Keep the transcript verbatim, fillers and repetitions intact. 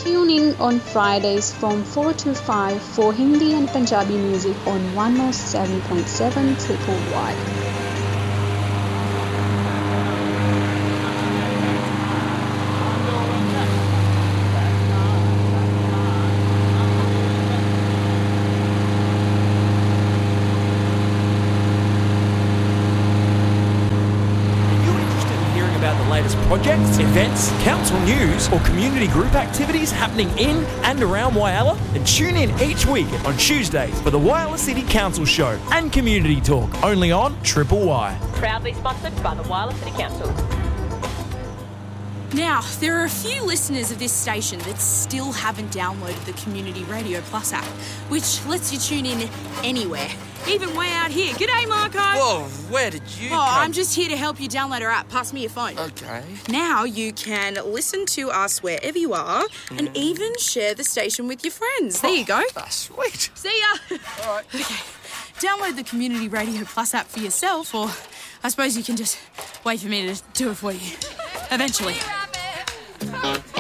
Tune in on Fridays from four to five for Hindi and Punjabi music on one oh seven point seven Triple Y. Projects, events, council news or community group activities happening in and around Whyalla? And tune in each week on Tuesdays for the Whyalla City Council Show and Community Talk, only on Triple Y. Proudly sponsored by the Whyalla City Council. Now, there are a few listeners of this station that still haven't downloaded the Community Radio Plus app, which lets you tune in anywhere, even way out here. G'day, Marco. Whoa, where did you Oh, come? I'm just here to help you download our app. Pass me your phone. Okay. Now you can listen to us wherever you are mm. and even share the station with your friends. There you go. Oh, sweet. See ya. All right. Okay. Download the Community Radio Plus app for yourself, or I suppose you can just wait for me to do it for you. Eventually.